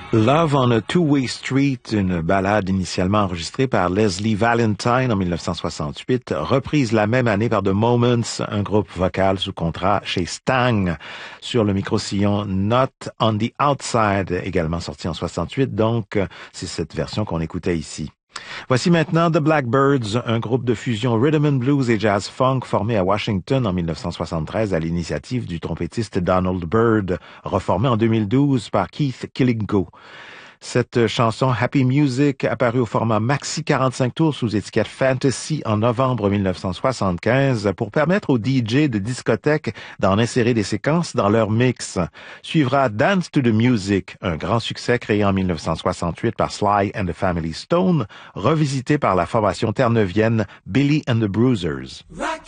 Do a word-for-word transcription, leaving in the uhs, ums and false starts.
Love on a Two-Way Street, une ballade initialement enregistrée par Leslie Valentine en mille neuf cent soixante-huit, reprise la même année par The Moments, un groupe vocal sous contrat chez Stang, sur le micro-sillon Not on the Outside, également sorti en soixante-huit, donc c'est cette version qu'on écoutait ici. Voici maintenant The Blackbirds, un groupe de fusion rhythm and blues et jazz funk formé à Washington en mille neuf cent soixante-treize à l'initiative du trompettiste Donald Byrd, reformé en deux mille douze par Keith Kilinko. Cette chanson Happy Music apparue au format maxi quarante-cinq tours sous étiquette Fantasy en novembre mille neuf cent soixante-quinze pour permettre aux D J de discothèques d'en insérer des séquences dans leur mix. Suivra Dance to the Music, un grand succès créé en mille neuf cent soixante-huit par Sly and the Family Stone, revisité par la formation terre-neuvienne Billy and the Bruisers.